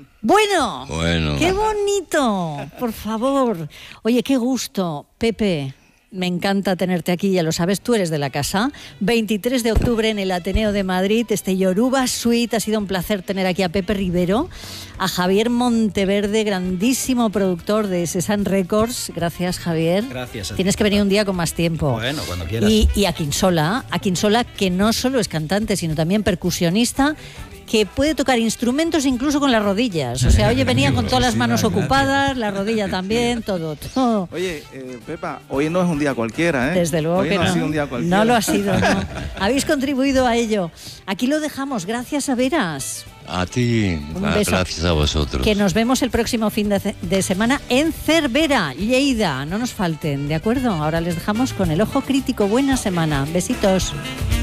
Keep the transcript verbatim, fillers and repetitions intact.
Bueno, Bueno. ¡qué bonito! Por favor. Oye, qué gusto, Pepe. Me encanta tenerte aquí, ya lo sabes, tú eres de la casa. veintitrés de octubre en el Ateneo de Madrid, este Yoruba Suite. Ha sido un placer tener aquí a Pepe Rivero, a Javier Monteverde, grandísimo productor de Sesan Records. Gracias, Javier. Gracias. A ti. Tienes que venir un día con más tiempo. Bueno, cuando quieras. Y, y a Quinsola, a Quinsola, que no solo es cantante, sino también percusionista, que puede tocar instrumentos incluso con las rodillas. O sea, oye, venía con todas las manos ocupadas, la rodilla también, todo, todo. Oye, eh, Pepa, hoy no es un día cualquiera, ¿eh? Desde luego hoy que no. no. Ha sido un día cualquiera. No lo ha sido, no. Habéis contribuido a ello. Aquí lo dejamos. Gracias a Veras. A ti, Un ah, beso. gracias a vosotros. Que nos vemos el próximo fin de, de semana en Cervera, Lleida. No nos falten, ¿de acuerdo? Ahora les dejamos con el ojo crítico. Buena semana. Besitos.